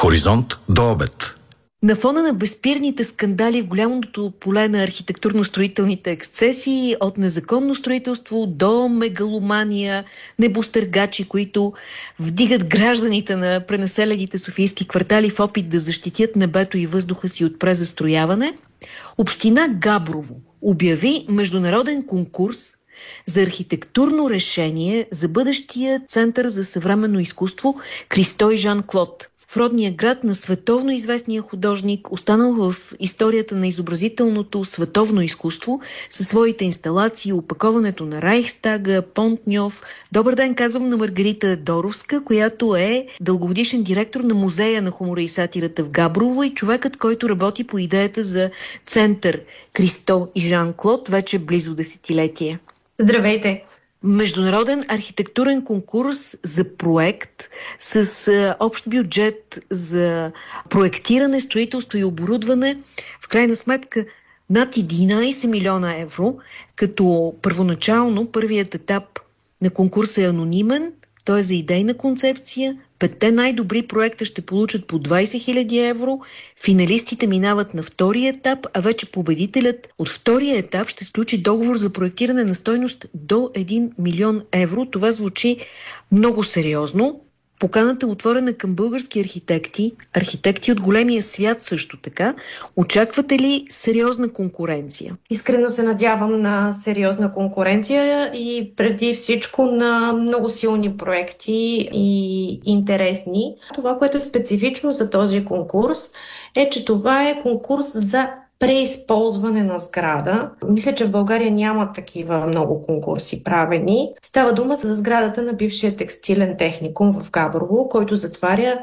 Хоризонт до обед. На фона на безспирните скандали в голямото поле на архитектурно-строителните ексцесии, от незаконно строителство до мегаломания, небостъргачи, които вдигат гражданите на пренаселените софийски квартали в опит да защитят небето и въздуха си от презастрояване, община Габрово обяви международен конкурс за архитектурно решение за бъдещия център за съвременно изкуство Кристой Жан-Клод. В родния град на световно известния художник, останал в историята на изобразителното световно изкуство със своите инсталации, опаковането на Райхстага, Понт Ньов. Добър ден, казвам на Маргарита Доровска, която е дългогодишен директор на Музея на хумора и сатирата в Габрово и човекът, който работи по идеята за център Кристо и Жан-Клод вече близо десетилетие. Здравейте! Международен архитектурен конкурс за проект с общ бюджет за проектиране, строителство и оборудване. В крайна сметка над 11 милиона евро, като първоначално първият етап на конкурса е анонимен, той е за идейна концепция. 5 най-добри проекта ще получат по 20 000 евро, финалистите минават на втория етап, а вече победителят от втория етап ще сключи договор за проектиране на стойност до 1 милион евро. Това звучи много сериозно. Поканата е отворена към български архитекти от големия свят също така. Очаквате ли сериозна конкуренция? Искрено се надявам на сериозна конкуренция и преди всичко на много силни проекти и интересни. Това, което е специфично за този конкурс, е, че това е конкурс за преизползване на сграда. Мисля, че в България няма такива много конкурси правени. Става дума за сградата на бившия текстилен техникум в Габрово, който затваря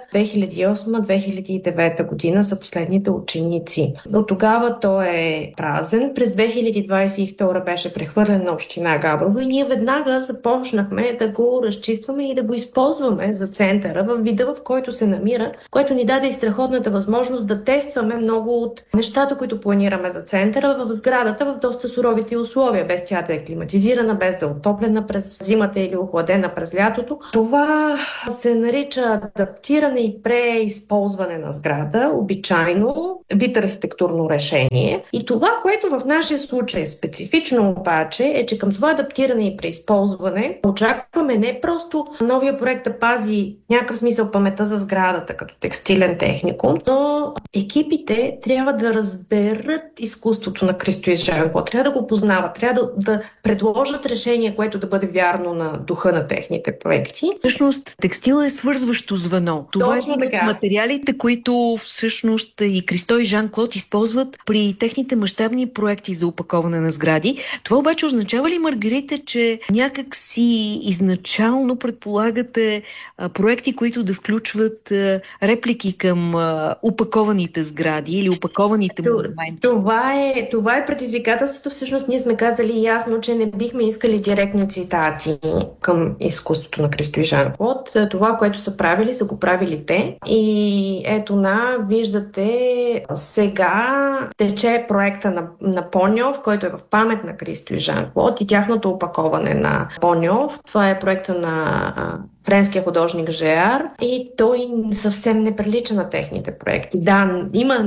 2008-2009 година за последните ученици. От тогава той е празен. През 2022 беше прехвърлен на община Габрово и ние веднага започнахме да го разчистваме и да го използваме за центъра в вида, в който се намира, което ни даде и страхотната възможност да тестваме много от нещата, които планираме за центъра в сградата в доста суровите условия, без тя да е климатизирана, без да е отоплена през зимата или охладена през лятото. Това се нарича адаптиране и преизползване на сграда, обичайно вид архитектурно решение. И това, което в нашия случай е специфично обаче, е, че към това адаптиране и преизползване очакваме не просто новия проект да пази някакъв смисъл паметта за сградата като текстилен техникум, но екипите трябва да разберат изкуството на Кристо и Жан-Клод. Трябва да го познават, трябва да предложат решение, което да бъде вярно на духа на техните проекти. Всъщност, текстила е свързващо звено. Това е материалите, които всъщност и Кристо и Жан-Клод използват при техните мащабни проекти за опаковане на сгради. Това обаче означава ли, Маргарита, че някак си изначално предполагате проекти, които да включват реплики към опакованите сгради или опакованите монументи? Това е предизвикателството. Всъщност ние сме казали ясно, че не бихме искали директни цитати към изкуството на Кристо и Жан-Клод. Това, което са правили, са го правили те. И ето виждате, сега тече проекта на Поньов, който е в памет на Кристо и Жан-Клод и тяхното опаковане на Поньов. Това е проекта на френския художник Жеар и той съвсем не прилича на техните проекти. Да,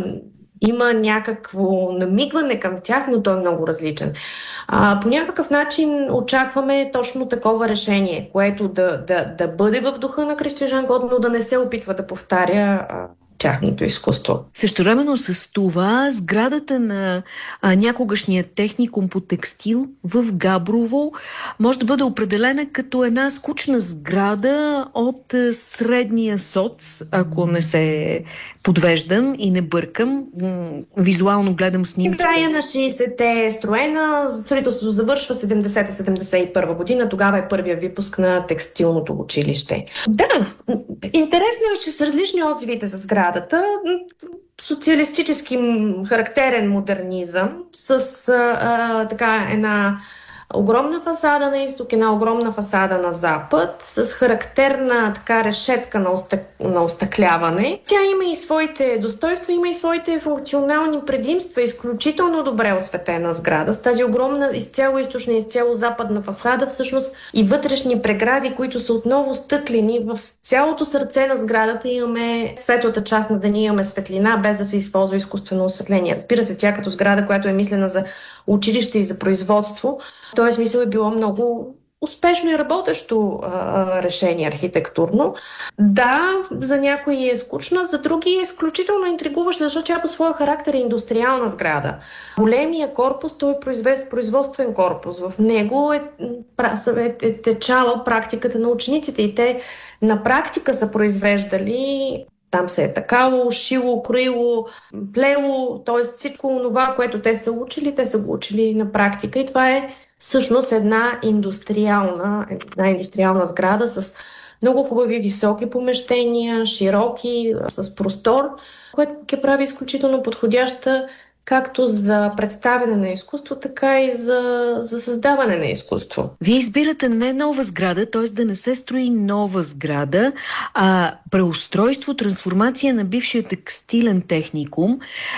има някакво намигване към тях, но той е много различен. По някакъв начин очакваме точно такова решение, което да бъде в духа на Кристо и Жан-Клод, но да не се опитва да повтаря тяхното изкуство. Същевременно с това сградата на някогашния техникум по текстил в Габрово може да бъде определена като една скучна сграда от средния соц, ако не се подвеждам и не бъркам. Визуално гледам снимки. Края на 60-те е строена, строителството завършва 70-71 година, тогава е първия випуск на текстилното училище. Да, интересно е, че с различни отзивите за сградата, социалистически характерен модернизъм, с една огромна фасада на изток, една огромна фасада на запад, с характерна така решетка на остъкляване. Тя има и своите достоинства, има и своите функционални предимства. Изключително добре осветена сграда. С тази огромна изцяло източна и изцяло западна фасада, всъщност и вътрешни прегради, които са отново стъклени. В цялото сърце на сградата имаме светлата част на деня, имаме светлина, без да се използва изкуствено осветление. Разбира се, тя като сграда, която е мислена за училище и за производство, в този смисъл е било много успешно и работещо решение архитектурно. Да, за някои е скучна, за други е изключително интригуваща, защото тя по своя характер е индустриална сграда. Големия корпус, той е производствен корпус. В него е течала практиката на учениците и те на практика са произвеждали. Там се е такало, шило, кроило, плело, т.е. всичко това, което те са учили, те са го учили на практика. И това е всъщност една индустриална сграда с много хубави високи помещения, широки, с простор, което ги прави изключително подходяща както за представяне на изкуство, така и за създаване на изкуство. Вие избирате не нова сграда, т.е. да не се строи нова сграда, а преустройство, трансформация на бившия текстилен техникум.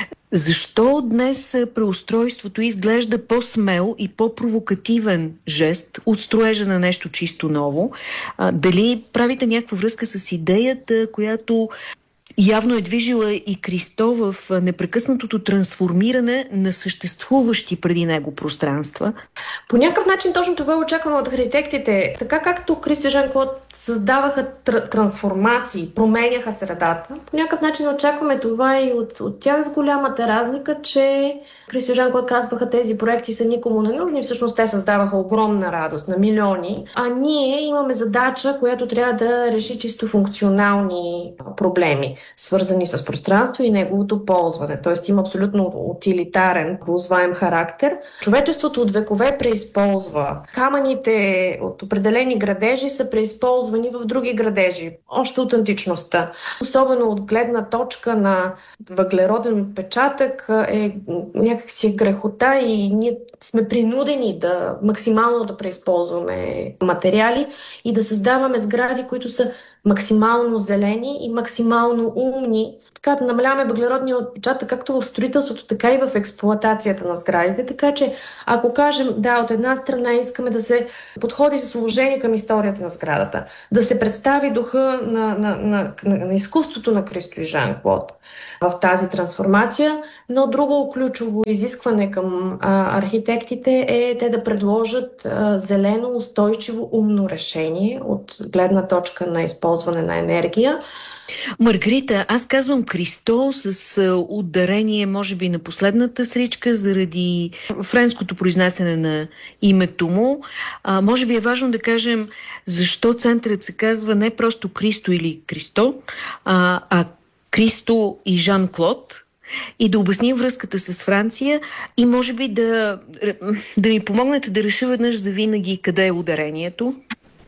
Защо днес преустройството изглежда по-смел и по-провокативен жест от строежа на нещо чисто ново? Дали правите някаква връзка с идеята, която явно е движила и Кристо в непрекъснатото трансформиране на съществуващи преди него пространства? По някакъв начин точно това е очаквано от архитектите. Така както Кристо и Жан-Клод създаваха трансформации, променяха средата, по някакъв начин очакваме това и от тях с голямата разлика, че Кристо и Жан-Клод казваха, тези проекти са никому не нужни, всъщност те създаваха огромна радост на милиони, а ние имаме задача, която трябва да реши чисто функционални проблеми, свързани с пространство и неговото ползване. Тоест има абсолютно утилитарен, ползваем характер. Човечеството от векове преизползва. Камъните от определени градежи са преизползвани в други градежи. Още от античността. Особено от гледна точка на въглероден отпечатък е някакси грехота и ние сме принудени да максимално да преизползваме материали и да създаваме сгради, които са максимално зелени и максимално умни, така да намаляваме въглеродния отпечатък както в строителството, така и в експлоатацията на сградите. Така че, ако кажем, да, от една страна искаме да се подходи с уважение към историята на сградата, да се представи духа на изкуството на Кристо и Жан-Клод в тази трансформация, но друго ключово изискване към архитектите е те да предложат зелено, устойчиво, умно решение от гледна точка на използване на енергия. Маргарита, аз казвам Кристо с ударение, може би, на последната сричка, заради френското произнасяне на името му. Може би е важно да кажем защо центърът се казва не просто Кристо или Кристо, а Кристо и Жан-Клод. И да обясним връзката с Франция и може би да ми помогнете да реша веднъж за винаги къде е ударението.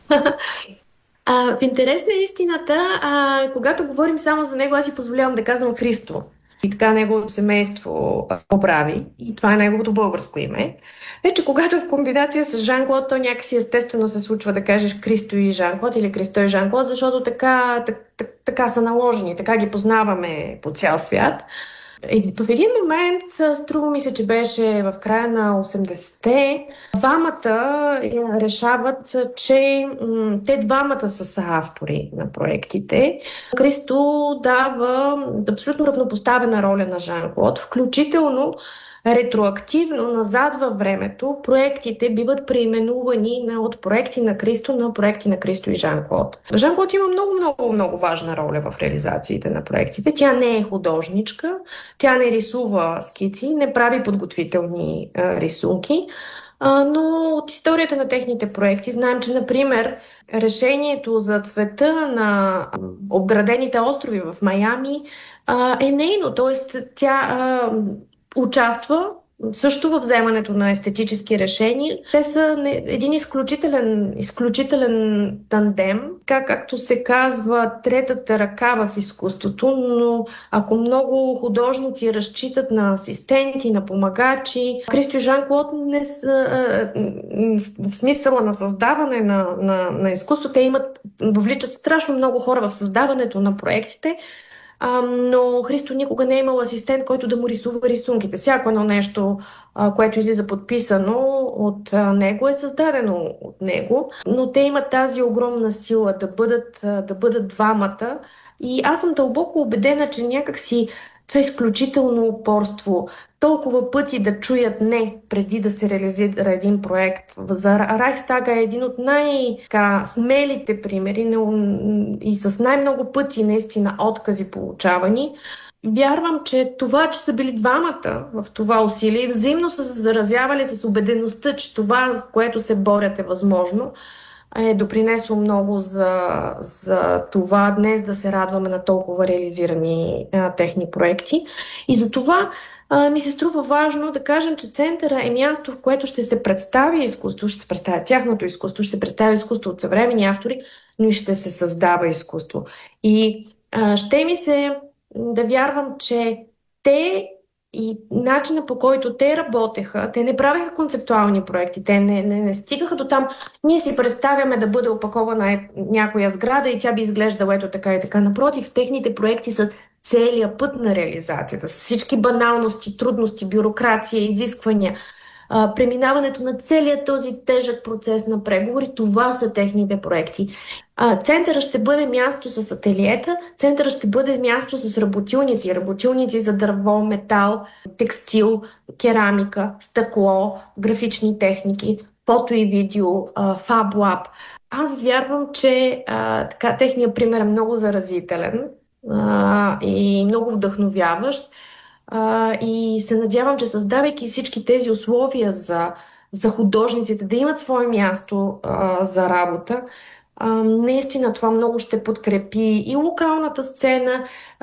В интерес на истината, когато говорим само за него, аз си позволявам да казвам Христо. И така неговото семейство го прави. И това е неговото българско име. Вече когато е в комбинация с Жан-Клод, то някакси естествено се случва да кажеш Кристо и Жан-Клод или Кристо и Жан-Клод, защото така са наложени, така ги познаваме по цял свят. И в един момент, струва ми се, че беше в края на 80-те, двамата решават, че те двамата са автори на проектите. Кристо дава абсолютно равнопоставена роля на Жан-Клод, включително ретроактивно назад във времето проектите биват преименувани от проекти на Кристо на проекти на Кристо и Жан-Клод. Жан-Клод има много важна роля в реализациите на проектите. Тя не е художничка, тя не рисува скици, не прави подготвителни рисунки, но от историята на техните проекти знаем, че, например, решението за цвета на обградените острови в Майами е нейно, т.е. тя участва също във вземането на естетически решения. Те са един изключителен тандем, както се казва, третата ръка в изкуството, но ако много художници разчитат на асистенти, на помагачи, Кристо и Жан-Клод не са, в смисъла на създаване на изкуство, те въвличат страшно много хора в създаването на проектите, но Христо никога не е имал асистент, който да му рисува рисунките. Всяко едно нещо, което излиза подписано от него, е създадено от него, но те имат тази огромна сила да бъдат двамата. И аз съм дълбоко убедена, че някакси това е изключително упорство. Толкова пъти да чуят не преди да се реализира един проект. За Райхстага е един от най-смелите примери и с най-много пъти наистина откази получавани. Вярвам, че това, че са били двамата в това усилие, взаимно са се заразявали с убедеността, че това, с което се борят, е възможно, е допринесло много за това днес да се радваме на толкова реализирани техни проекти. И за това ми се струва важно да кажем, че центъра е място, в което ще се представи изкуство, ще се представя тяхното изкуство, ще се представя изкуство от съвременни автори, но и ще се създава изкуство. И ще ми се да вярвам, че те и начина, по който те работеха, те не правеха концептуални проекти, те не стигаха до там. Ние си представяме да бъде опакована някоя сграда и тя би изглеждала ето така и така. Напротив, техните проекти са целият път на реализацията, с всички баналности, трудности, бюрокрация, изисквания. Преминаването на целият този тежък процес на преговори, това са техните проекти. Центъра ще бъде място с ателиета, центъра ще бъде място с работилници за дърво, метал, текстил, керамика, стъкло, графични техники, фото и видео, Fab Lab. Аз вярвам, че техният пример е много заразителен и много вдъхновяващ. И се надявам, че създавайки всички тези условия за художниците да имат свое място за работа, наистина това много ще подкрепи и локалната сцена,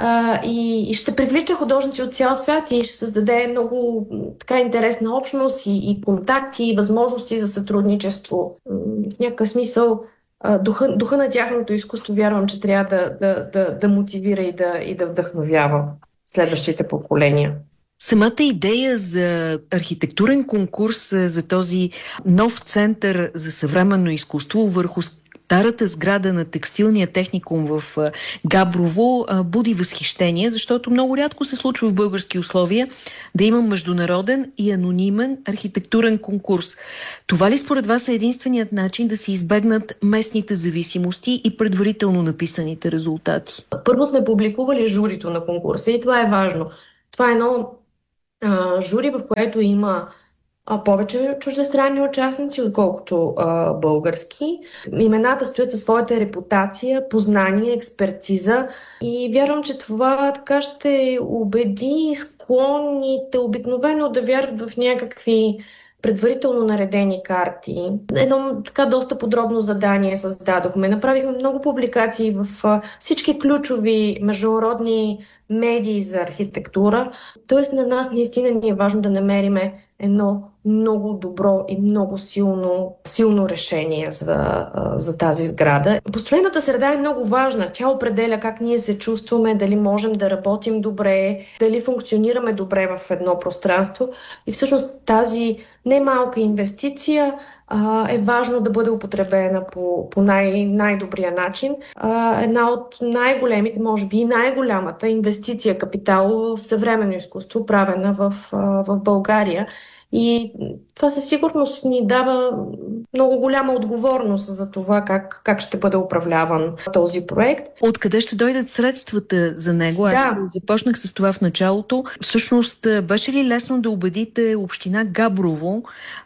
и ще привлича художници от цял свят и ще създаде много така интересна общност и контакти, и възможности за сътрудничество. В някакъв смисъл духа на тяхното изкуство вярвам, че трябва да мотивира и да вдъхновява следващите поколения. Самата идея за архитектурен конкурс за този нов център за съвременно изкуство върху старата сграда на текстилния техникум в Габрово буди възхищение, защото много рядко се случва в български условия да има международен и анонимен архитектурен конкурс. Това ли според вас е единственият начин да се избегнат местните зависимости и предварително написаните резултати? Първо сме публикували журито на конкурса и това е важно. Това е едно жури, в което има повече чуждестранни участници, отколкото български. Имената стоят със своята репутация, познание, експертиза и вярвам, че това така ще убеди склонните обикновено да вярват в някакви предварително наредени карти. Едно така доста подробно задание създадохме. Направихме много публикации в всички ключови международни медии за архитектура. Тоест на нас наистина ни е важно да намериме едно много добро и много силно решение за тази сграда. Построената среда е много важна. Тя определя как ние се чувстваме, дали можем да работим добре, дали функционираме добре в едно пространство. И всъщност тази немалка инвестиция е важно да бъде употребена по най-добрия начин. Една от най-големите, може би и най-голямата инвестиция капитал в съвременно изкуство, правена в България. И това със сигурност ни дава много голяма отговорност за това как ще бъде управляван този проект. Откъде ще дойдат средствата за него? Аз започнах с това в началото. Всъщност, беше ли лесно да убедите община Габрово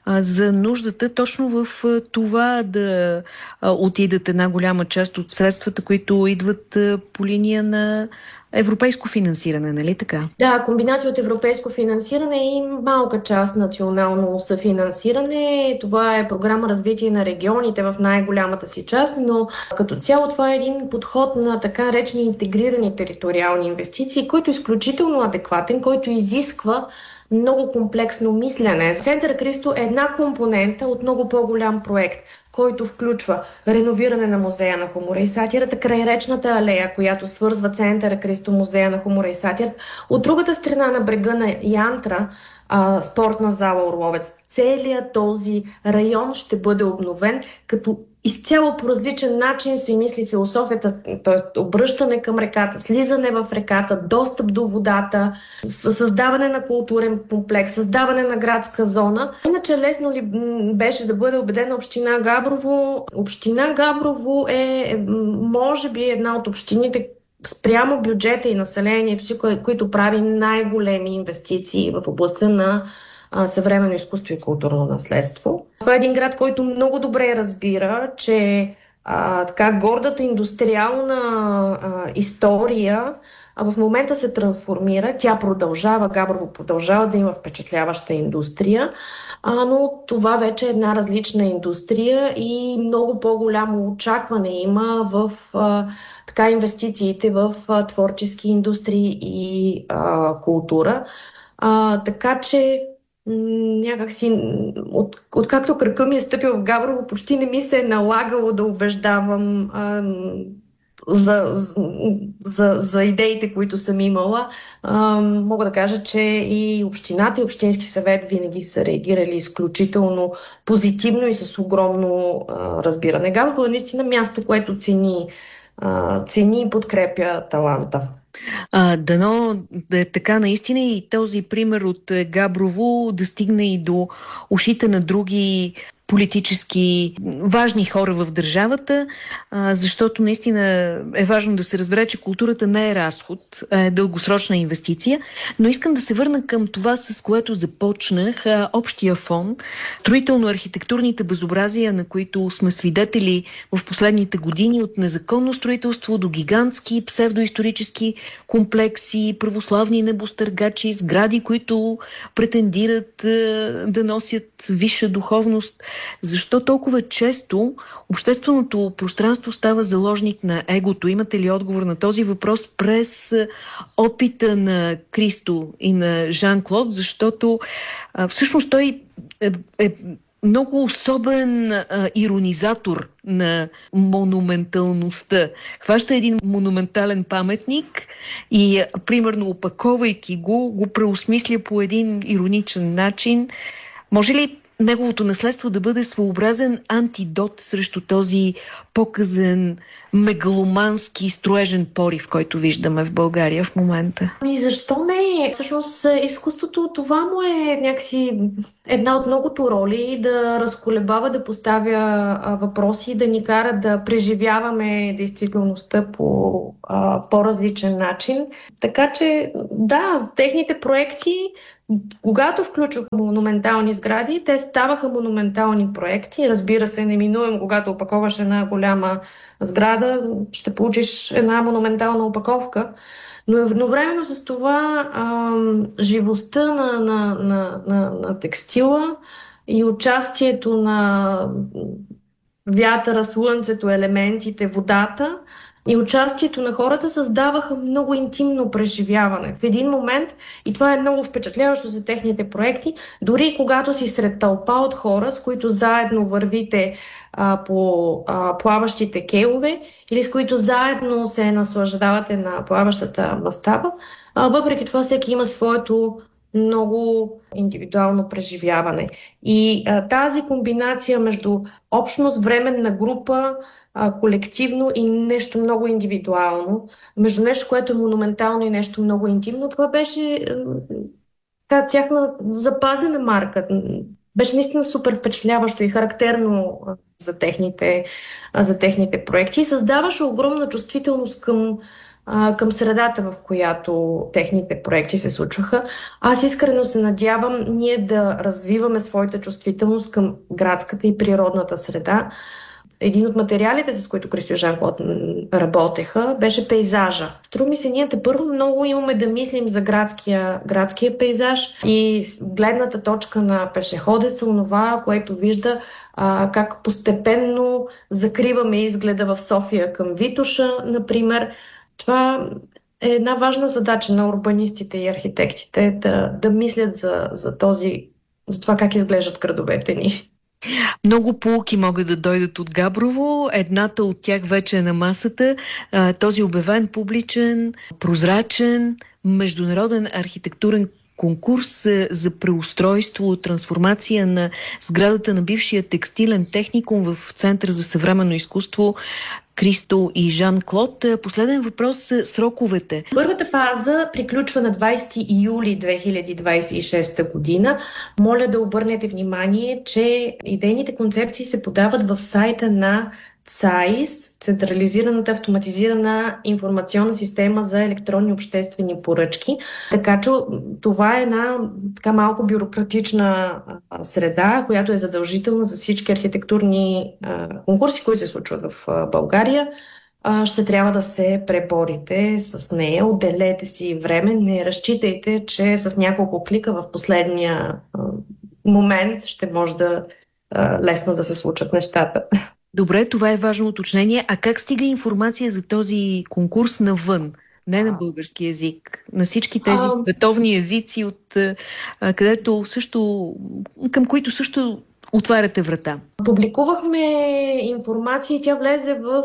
за нуждата точно в това да отидат една голяма част от средствата, които идват по линия на европейско финансиране, нали така? Да, комбинация от европейско финансиране и малка част национално съфинансиране. Това е програма развитие на регионите в най-голямата си част, но като цяло това е един подход на така речни интегрирани териториални инвестиции, който е изключително адекватен, който изисква много комплексно мислене. Център Кристо е една компонента от много по-голям проект, който включва реновиране на музея на хумора и сатирата, край речната алея, която свързва Центъра Кристо, музея на хумора и сатирата. От другата страна на брега на Янтра, спортна зала Орловец. Целият този район ще бъде обновен, като изцяло по различен начин се мисли философията, т.е. обръщане към реката, слизане в реката, достъп до водата, създаване на културен комплекс, създаване на градска зона. Иначе лесно ли беше да бъде убедена община Габрово? Община Габрово е, може би, една от общините, спрямо бюджета и населението си, които прави най-големи инвестиции в областта на съвременно изкуство и културно наследство. Това е един град, който много добре разбира, че така гордата индустриална история в момента се трансформира. Тя продължава, Габрово продължава да има впечатляваща индустрия, но това вече е една различна индустрия и много по-голямо очакване има в така инвестициите в творчески индустрии и култура. Така че някакси, откакто кръка ми е стъпил в Габрово, почти не ми се е налагало да убеждавам за идеите, които съм имала. Мога да кажа, че и общината и общински съвет винаги са реагирали изключително позитивно и с огромно разбиране. Габрово е наистина място, което цени и подкрепя таланта. Дано да е така наистина и този пример от Габрово да стигне и до ушите на други политически важни хора в държавата, защото наистина е важно да се разбере, че културата не е разход, е дългосрочна инвестиция. Но искам да се върна към това, с което започнах, общия фон, строително-архитектурните безобразия, на които сме свидетели в последните години, от незаконно строителство до гигантски псевдоисторически комплекси, православни небостъргачи, сгради, които претендират да носят висша духовност. Защо толкова често общественото пространство става заложник на егото? Имате ли отговор на този въпрос през опита на Кристо и на Жан-Клод? Защото всъщност той е много особен иронизатор на монументалността. Хваща един монументален паметник и, примерно, опаковайки го преосмисля по един ироничен начин. Може ли неговото наследство да бъде своеобразен антидот срещу този показен мегаломански строежен порив, който виждаме в България в момента? И защо не? Всъщност изкуството, това му е някакси една от многото роли да разколебава, да поставя въпроси, да ни кара да преживяваме действителността по по-различен начин. Така че да, техните проекти, когато включваха монументални сгради, те ставаха монументални проекти. Разбира се, неминуемо, когато опаковаш една голяма сграда, ще получиш една монументална опаковка. Но едновременно с това живостта на текстила и участието на вятъра, слънцето, елементите, водата и участието на хората създаваха много интимно преживяване. В един момент, и това е много впечатляващо за техните проекти, дори когато си сред тълпа от хора, с които заедно вървите по плаващите кейове или с които заедно се наслаждавате на плаващата мастаба, въпреки това всеки има своето много индивидуално преживяване. И тази комбинация между общност, временна група, колективно и нещо много индивидуално, между нещо, което е монументално и нещо много интимно, това беше тяхна запазена марка. Беше наистина супер впечатляващо и характерно за техните проекти. И създаваше огромна чувствителност към средата, в която техните проекти се случваха. Аз искрено се надявам ние да развиваме своята чувствителност към градската и природната среда. Един от материалите, с които Кристо и Жан-Клод работеха, беше пейзажа. Струва ми се, ние първо много имаме да мислим за градския пейзаж и гледната точка на пешеходеца, онова, което вижда как постепенно закриваме изгледа в София към Витоша, например. Това е една важна задача на урбанистите и архитектите да мислят за това как изглеждат градовете ни. Много поуки могат да дойдат от Габрово. Едната от тях вече е на масата. Този обявен, публичен, прозрачен, международен архитектурен конкурс за преустройство, трансформация на сградата на бившия текстилен техникум в Център за съвременно изкуство Кристо и Жан-Клод. Последен въпрос са сроковете. Първата фаза приключва на 20 юли 2026 година. Моля да обърнете внимание, че идейните концепции се подават в сайта на ЦАИС, Централизираната автоматизирана информационна система за електронни обществени поръчки. Така че това е една така малко бюрократична среда, която е задължителна за всички архитектурни конкурси, които се случват в България. Ще трябва да се преборите с нея. Отделете си време. Не разчитайте, че с няколко клика в последния момент ще може лесно да се случат нещата. Добре, това е важно уточнение. А как стига информация за този конкурс навън? Не на български език, на всички тези световни езици, където също, към които също отваряте врата? Публикувахме информация и тя влезе в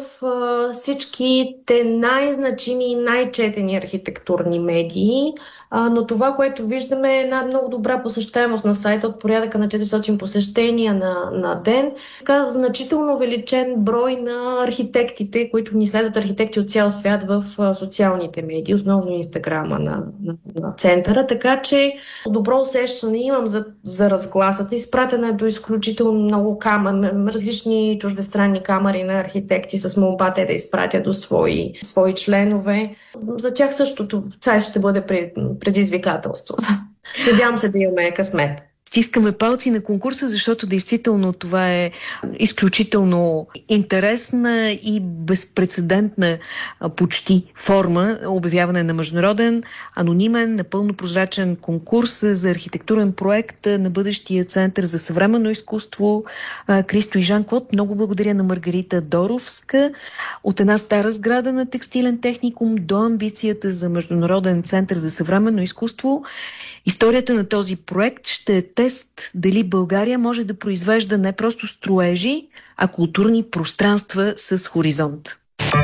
всичките най-значими и най-четени архитектурни медии, но това, което виждаме, е една много добра посещаемост на сайта от порядъка на 400 посещения на ден. Така значително увеличен брой на архитектите, които ни следват, архитекти от цял свят в социалните медии, основно Инстаграма на центъра, така че добро усещане имам за разгласата. Изпратена е до изключително много различни чуждестранни камери на архитекти с молба те да изпратят до свои членове. За тях същото сайт ще бъде предизвикателство. Надявам се да имаме късмет. Стискаме палци на конкурса, защото действително това е изключително интересна и безпрецедентна почти форма обявяване на международен, анонимен, напълно прозрачен конкурс за архитектурен проект на бъдещия Център за съвременно изкуство Кристо и Жан-Клод. Много благодаря на Маргарита Доровска. От една стара сграда на текстилен техникум до амбицията за Международен център за съвременно изкуство. Историята на този проект ще е тест дали България може да произвежда не просто строежи, а културни пространства с хоризонт.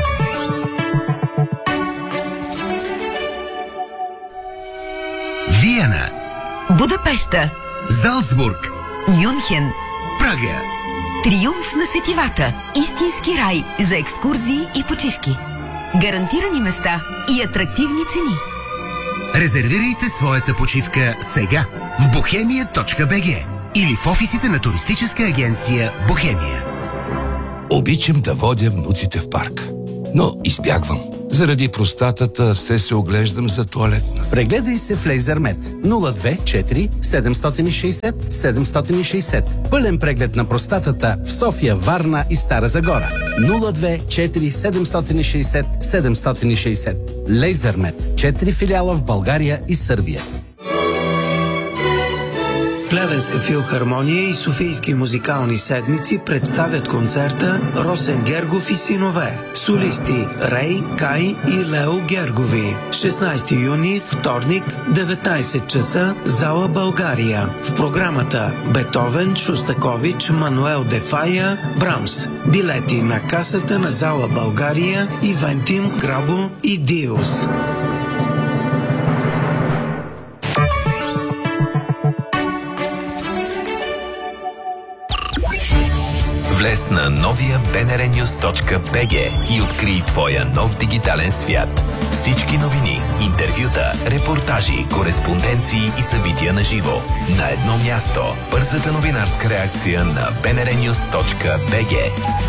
Виена, Будапеща, Залцбург, Мюнхен, Прага. Триумф на сетивата. Истински рай за екскурзии и почивки. Гарантирани места и атрактивни цени. Резервирайте своята почивка сега в bohemia.bg или в офисите на туристическа агенция Бохемия. Обичам да водя внуците в парк, но избягвам. Заради простатата все се оглеждам за тоалетна. Прегледай се в Лейзермет 024 760 760. Пълен преглед на простатата в София, Варна и Стара Загора. 024 760 760. Лейзермет. 4 филиала в България и Сърбия. Плевенска филхармония и Софийски музикални седмици представят концерта Росен Гергов и синове. Солисти Рей, Кай и Лео Гергови. 16 юни, вторник, 19 часа, зала България. В програмата Бетовен, Шостакович, Мануел де Фая, Брамс. Билети на касата на зала България, Ивентим, Грабо и Диос. Влез на новия bnrnews.bg и открий твоя нов дигитален свят. Всички новини, интервюта, репортажи, кореспонденции и събития на живо. На едно място. Бързата новинарска реакция на bnrnews.bg.